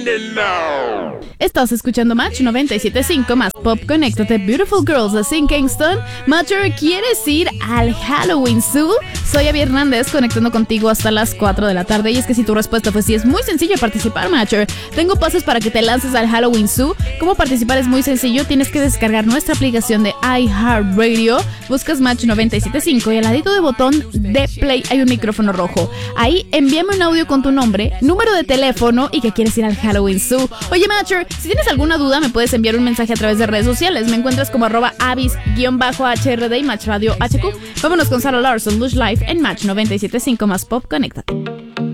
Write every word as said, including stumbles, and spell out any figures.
Estás escuchando Match noventa y siete punto cinco más Pop. Conéctate. Beautiful Girls de Sin Kingston. Matcher, ¿quieres ir al Halloween Zoo? Soy Abby Hernández, conectando contigo hasta las cuatro de la tarde. Y es que si tu respuesta fue sí, es muy sencillo participar, Matcher. Tengo pasos para que te lances al Halloween Zoo. ¿Cómo participar? Es muy sencillo. Tienes que descargar nuestra aplicación de iHeartRadio. Buscas Match noventa y siete punto cinco y al ladito del botón de play hay un micrófono rojo. Ahí envíame un audio con tu nombre, número de teléfono y que quieres ir al Halloween Zoo. Oye, Matcher, si tienes alguna duda me puedes enviar un mensaje a través de redes sociales. Me encuentras como arroba avis-H R D y Match Radio H Q. Vámonos con Sarah Larson, Lush Life en Match noventa y siete punto cinco más Pop. Conéctate.